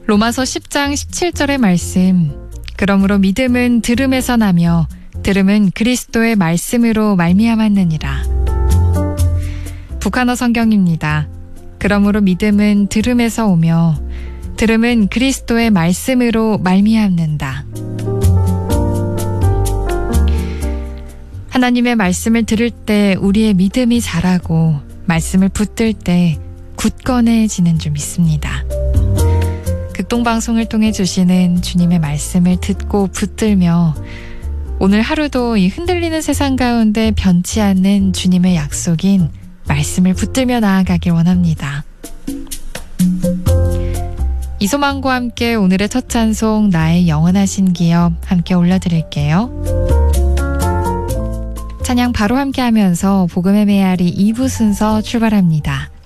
로마서 10장 17절의 말씀. 그러므로 믿음은 들음에서 나며 들음은 그리스도의 말씀으로 말미암았느니라. 북한어 성경입니다. 그러므로 믿음은 들음에서 오며 들음은 그리스도의 말씀으로 말미암는다. 하나님의 말씀을 들을 때 우리의 믿음이 자라고 말씀을 붙들 때 굳건해지는 줄 믿습니다. 극동방송을 통해 주시는 주님의 말씀을 듣고 붙들며 오늘 하루도 이 흔들리는 세상 가운데 변치 않는 주님의 약속인 말씀을 붙들며 나아가길 원합니다. 이소망과 함께 오늘의 첫 찬송 나의 영원하신 기업 함께 올려드릴게요. 찬양 바로 함께 하면서 복음의 메아리 2부 순서 출발합니다.